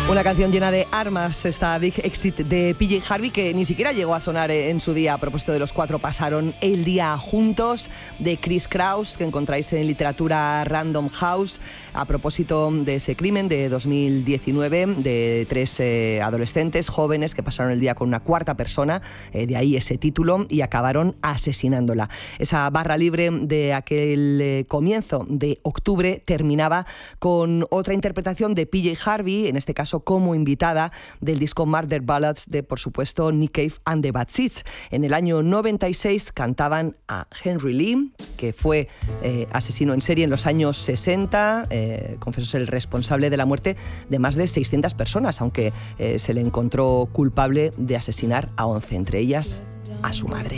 Una canción llena de armas, esta Big Exit de PJ Harvey, que ni siquiera llegó a sonar en su día. A propósito de los cuatro pasaron el día juntos, de Chris Kraus, que encontráis en literatura Random House, a propósito de ese crimen de 2019 de 3 adolescentes jóvenes que pasaron el día con una cuarta persona, de ahí ese título, y acabaron asesinándola. Esa barra libre de aquel comienzo de octubre terminaba con otra interpretación de PJ Harvey, en este caso como invitada, del disco Murder Ballads de, por supuesto, Nick Cave and the Bad Seeds. En el año 96 cantaban a Henry Lee, que fue asesino en serie en los años 60, confesó ser el responsable de la muerte de más de 600 personas, aunque se le encontró culpable de asesinar a 11, entre ellas a su madre.